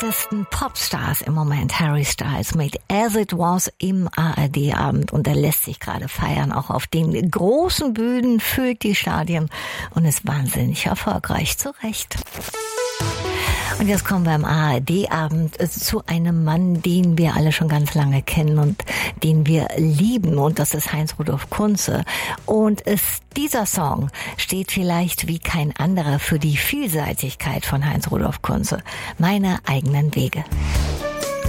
beliebtesten Popstars im Moment, Harry Styles mit As It Was im ARD-Abend, und er lässt sich gerade feiern, auch auf den großen Bühnen, füllt die Stadien und ist wahnsinnig erfolgreich, zu Recht. Und jetzt kommen wir am ARD-Abend zu einem Mann, den wir alle schon ganz lange kennen und den wir lieben. Und das ist Heinz-Rudolf Kunze. Und dieser Song steht vielleicht wie kein anderer für die Vielseitigkeit von Heinz-Rudolf Kunze. Meine eigenen Wege.